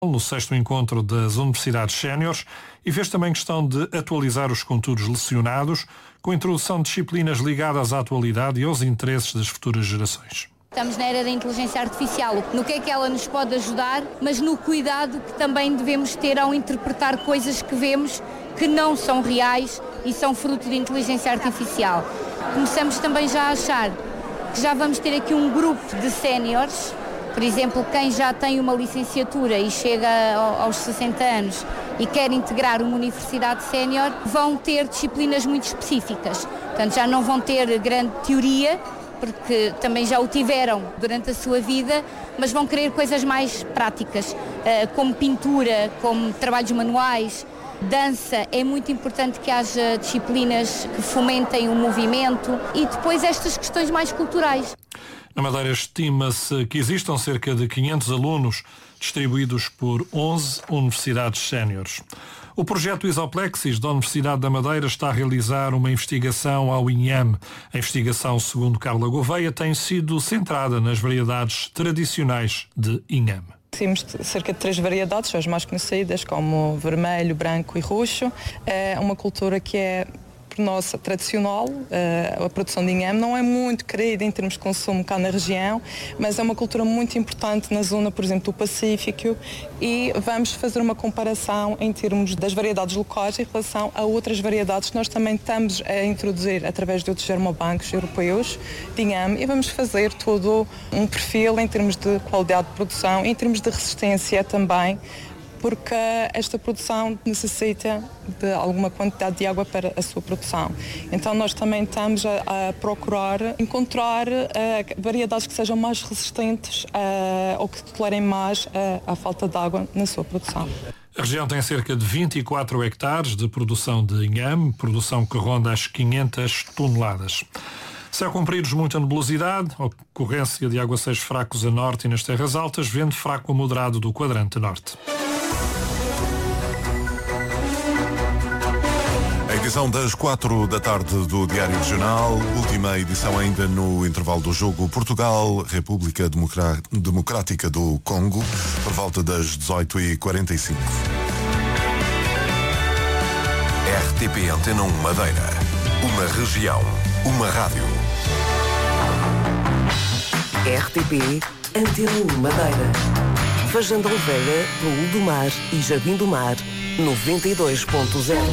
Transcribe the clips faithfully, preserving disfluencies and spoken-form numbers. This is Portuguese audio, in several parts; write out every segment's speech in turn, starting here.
no sexto encontro das Universidades Séniores e fez também questão de atualizar os conteúdos lecionados com a introdução de disciplinas ligadas à atualidade e aos interesses das futuras gerações. Estamos na era da inteligência artificial, no que é que ela nos pode ajudar, mas no cuidado que também devemos ter ao interpretar coisas que vemos que não são reais e são fruto de inteligência artificial. Começamos também já a achar que já vamos ter aqui um grupo de séniores, por exemplo, quem já tem uma licenciatura e chega aos sessenta anos e quer integrar uma universidade sénior, vão ter disciplinas muito específicas. Portanto, já não vão ter grande teoria, porque também já o tiveram durante a sua vida, mas vão querer coisas mais práticas, como pintura, como trabalhos manuais, dança. É muito importante que haja disciplinas que fomentem o movimento e depois estas questões mais culturais. Na Madeira estima-se que existam cerca de quinhentos alunos distribuídos por onze universidades séniores. O projeto Isoplexis da Universidade da Madeira está a realizar uma investigação ao inhame. A investigação, segundo Carla Gouveia, tem sido centrada nas variedades tradicionais de inhame. Temos cerca de três variedades, as mais conhecidas, como vermelho, branco e roxo. É uma cultura que é, por nós, tradicional. A produção de inhame não é muito querida em termos de consumo cá na região, mas é uma cultura muito importante na zona, por exemplo, do Pacífico, e vamos fazer uma comparação em termos das variedades locais em relação a outras variedades que nós também estamos a introduzir através de outros germobancos europeus de inhame, e vamos fazer todo um perfil em termos de qualidade de produção, em termos de resistência também, porque esta produção necessita de alguma quantidade de água para a sua produção. Então nós também estamos a, a procurar encontrar uh, variedades que sejam mais resistentes uh, ou que tolerem mais uh, a falta de água na sua produção. A região tem cerca de vinte e quatro hectares de produção de inhame, produção que ronda as quinhentas toneladas. Céu compridos, muita nebulosidade, ocorrência de aguaceiros fracos a norte e nas terras altas, vento fraco a moderado do quadrante norte. Edição das quatro da tarde do Diário Regional, última edição ainda no intervalo do jogo Portugal, República Democra- Democrática do Congo, por volta das dezoito e quarenta e cinco. R T P Antena um Madeira. Uma região, uma rádio. R T P Antena um Madeira. Vajando Oliveira, Raul do Mar e Jardim do Mar, noventa e dois ponto zero.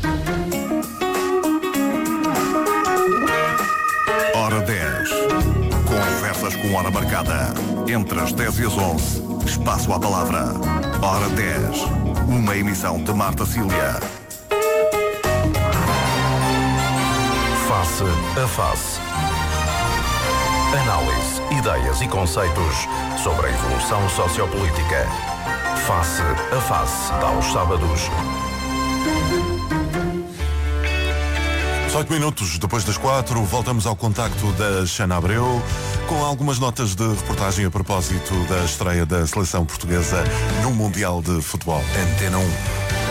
Hora dez. Conversas com hora marcada. Entre as dez e as onze. Espaço à palavra. Hora dez. Uma emissão de Marta Cília. Face a face. Análise, ideias e conceitos sobre a evolução sociopolítica. Face a face. Aos sábados. Oito minutos depois das quatro, voltamos ao contacto da Xana Abreu com algumas notas de reportagem a propósito da estreia da seleção portuguesa no Mundial de Futebol. Antena um.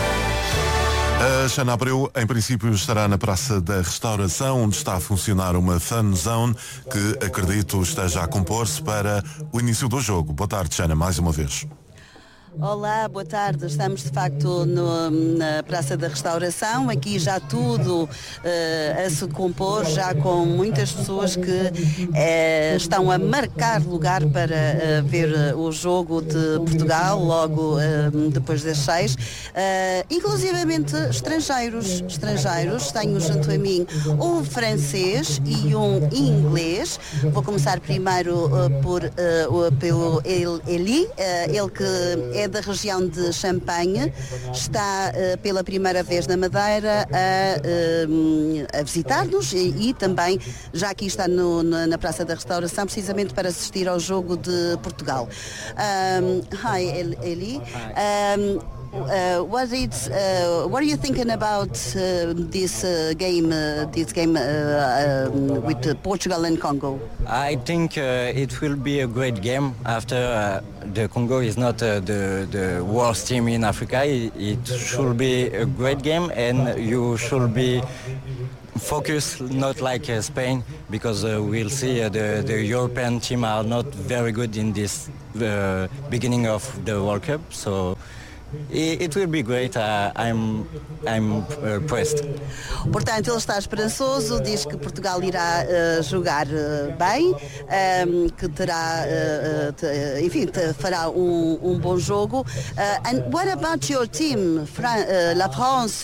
A Xana Abreu, em princípio, estará na Praça da Restauração, onde está a funcionar uma fan zone que, acredito, esteja a compor-se para o início do jogo. Boa tarde, Xana, mais uma vez. Olá, boa tarde. Estamos de facto no, na Praça da Restauração, aqui já tudo uh, a se compor, já com muitas pessoas que uh, estão a marcar lugar para uh, ver uh, o jogo de Portugal logo uh, depois das seis, uh, inclusivamente estrangeiros, estrangeiros. Tenho junto a mim um francês e um inglês. Vou começar primeiro uh, por, uh, pelo Eli, uh, ele que é da região de Champagne, está uh, pela primeira vez na Madeira a, uh, a visitar-nos e, e também já aqui está no, na, na Praça da Restauração precisamente para assistir ao jogo de Portugal. Um, hi Eli. Um, Uh, what is uh, what are you thinking about uh, this uh, game uh, this game uh, um, with uh, Portugal and Congo? I think uh, it will be a great game. After uh, the Congo is not uh, the the worst team in Africa, it, it should be a great game, and you should be focus, not like uh, Spain, because uh, we'll see uh, the, the European team are not very good in this uh, beginning of the World Cup. So it, it will be great. Uh, I'm, I'm uh, pressed. Portanto, ele está esperançoso, diz que Portugal irá uh, jogar uh, bem, um, que terá, uh, te, enfim, te fará um, um bom jogo. Uh, and what about your team, Fran uh, La France,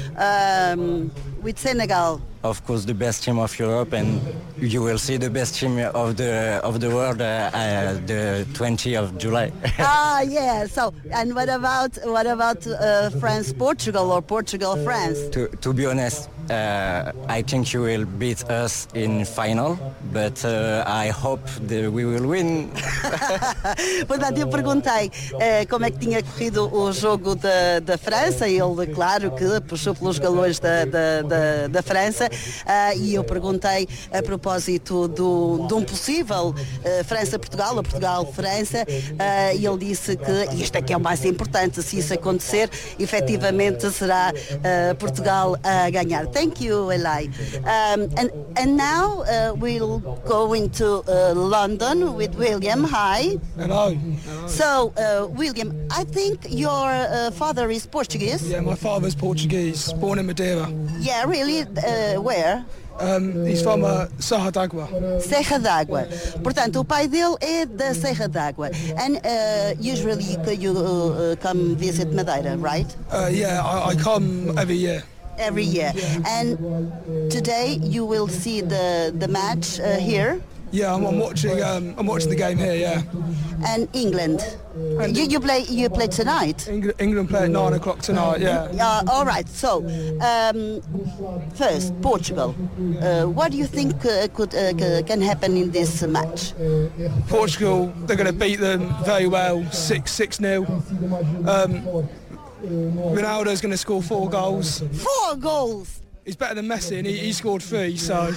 um, with Senegal? Of course, the best team of Europe, and you will see the best team of the of the world uh, uh, the twentieth of July. Ah, yeah. So, and what about what about uh, France, Portugal, or Portugal, France? To to be honest, uh, I think you will beat us in final, but uh, I hope that we will win. Portanto, eu perguntei uh, como é que tinha corrido o jogo da, da França. Ele, claro, que puxou pelos galões da, da, da, da França. Uh, e eu perguntei a propósito do, de um possível uh, França-Portugal ou Portugal-França, uh, e ele disse que isto é que é o mais importante. Se isso acontecer, efetivamente será uh, Portugal a ganhar. Thank you, Eli. Um, and, and now uh, we'll go into uh, London with William. Hi. Hello. Hello. So, uh, William, I think your uh, father is Portuguese. Yeah, my father's Portuguese, born in Madeira. Yeah, really? Uh, where? Um, he's from uh, Serra d'Água. Serra d'Água. Portanto, o pai dele é da Serra d'Água. And uh, usually you uh, come visit Madeira, right? Uh, yeah, I, I come every year. Every year. And today you will see the the match uh, here. Yeah, I'm, I'm watching. Um, I'm watching the game here. Yeah. And England. And you, you play. You play tonight. England, England play at nine o'clock tonight. Yeah. Uh, all right. So, um, first Portugal. Uh, what do you think uh, could uh, can happen in this match? Portugal. They're going to beat them very well. Six six nil. Um, Ronaldo's going to score four goals. Four goals. He's better than Messi, and he, he scored three, so...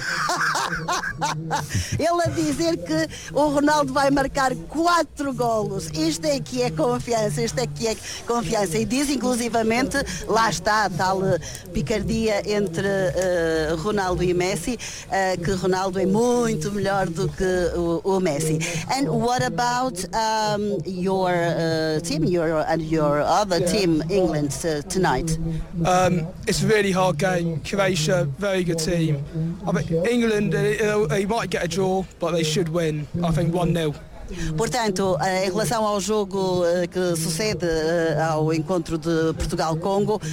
Ele a dizer que o Ronaldo vai marcar quatro golos. Isto é que é confiança, isto é que é confiança. E diz, inclusivamente, lá está a tal picardia entre uh, Ronaldo e Messi, uh, que Ronaldo é muito melhor do que o, o Messi. And what about um, your uh, team, your and your other team, England, uh, tonight? Um, it's a really hard game. Croatia, very good team. I think England, uh, they might get a draw, but they should win. I think one nil. Portanto, em relação ao jogo que sucede ao encontro de Portugal-Congo,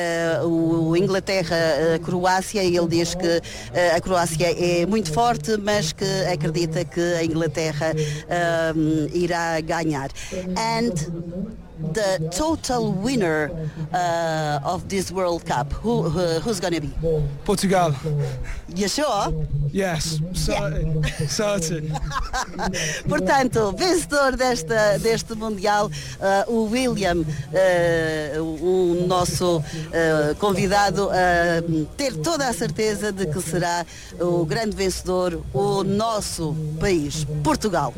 o Inglaterra-Croácia, ele diz que a Croácia é muito forte, mas que acredita que a Inglaterra um, irá ganhar. And the total winner uh, of this World Cup, who, who who's going to be? Portugal. You sure? Yes, certain. Yeah. Certain. Portanto, vencedor desta, deste Mundial, uh, o William, uh, o nosso uh, convidado, a uh, ter toda a certeza de que será o grande vencedor, o nosso país, Portugal.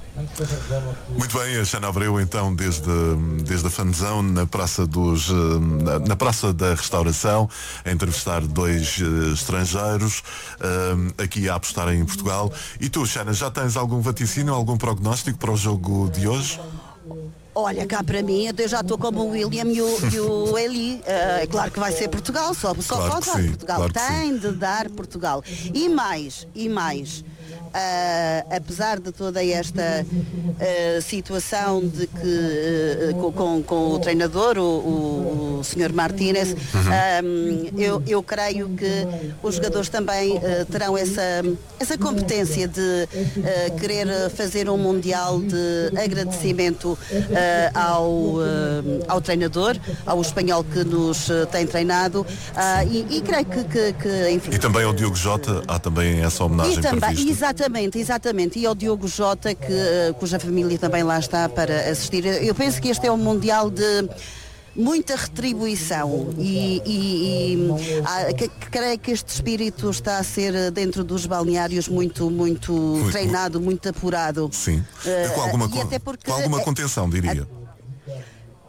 Muito bem, a Xana Abreu então desde, desde a Fanzone na Praça dos na, na Praça da Restauração a entrevistar dois uh, estrangeiros uh, aqui a apostar em Portugal. E tu, Xana, já tens algum vaticínio, algum prognóstico para o jogo de hoje? Olha, cá para mim, eu já estou como o William e o, e o Eli. Uh, é claro que vai ser Portugal, só, só claro pode dar sim, Portugal. Claro Tem de dar Portugal. E mais, e mais. Uh, apesar de toda esta uh, situação de que uh, com, com o treinador, o, o, o senhor Martínez, uhum. um, eu, eu creio que os jogadores também uh, terão essa, essa competência de uh, querer fazer um mundial de agradecimento uh, ao, uh, ao treinador, ao espanhol que nos uh, tem treinado, uh, e, e creio que, que, que enfim. E também ao Diogo Jota, há também essa homenagem e também, prevista. Exatamente, exatamente. E ao Diogo Jota, que, cuja família também lá está para assistir. Eu penso que este é um mundial de muita retribuição e, e, e há, que, creio que este espírito está a ser dentro dos balneários muito, muito, muito treinado, muito apurado. Sim. Uh, com alguma, e até porque, com alguma contenção, diria.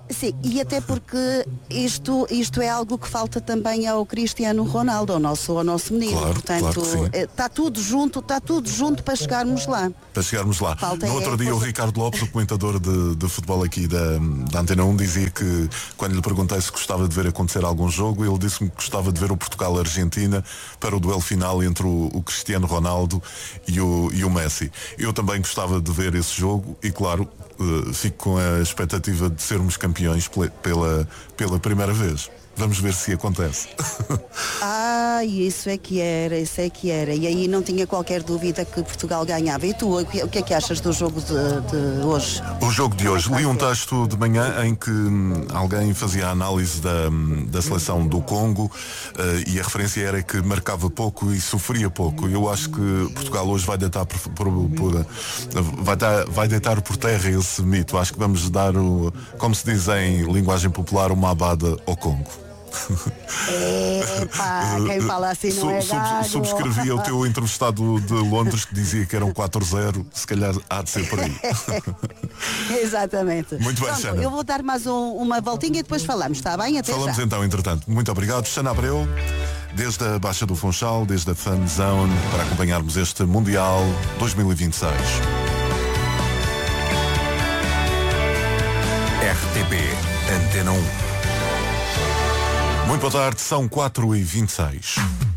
Sim, e até porque isto, isto é algo que falta também ao Cristiano Ronaldo, ao nosso, ao nosso menino. Claro, Portanto, claro está tudo junto, está tudo junto para chegarmos lá. Para chegarmos lá. Falta no outro é, dia pois... o Ricardo Lopes, o comentador de, de futebol aqui da, da Antena um, dizia que quando lhe perguntei se gostava de ver acontecer algum jogo, ele disse-me que gostava de ver o Portugal-Argentina para o duelo final entre o, o Cristiano Ronaldo e o, e o Messi. Eu também gostava de ver esse jogo e, claro, uh, fico com a expectativa de sermos campeões pela, pela primeira vez. Vamos ver se acontece. Ah, isso é que era, isso é que era. E aí não tinha qualquer dúvida que Portugal ganhava. E tu, o que é que achas do jogo de, de hoje? O jogo de hoje. Li um texto de manhã em que hum, alguém fazia a análise da, da seleção do Congo uh, e a referência era que marcava pouco e sofria pouco. Eu acho que Portugal hoje vai deitar por, por, por, vai, dar, vai deitar por terra esse mito. Acho que vamos dar, o, como se diz em linguagem popular, uma abada ao Congo. Epa, quem fala assim não é gago. Subscrevia o teu entrevistado de Londres que dizia que era um quatro zero, se calhar há de ser por aí. Exatamente. Muito bem, Pronto, Xana. eu vou dar mais um, uma voltinha e depois falamos, está bem? Até Falamos já. então, entretanto. Muito obrigado, Xana Abreu, desde a Baixa do Funchal, desde a Fan Zone, para acompanharmos este Mundial dois mil e vinte e seis. R T P Antena um. Muito boa tarde, são quatro e vinte e seis.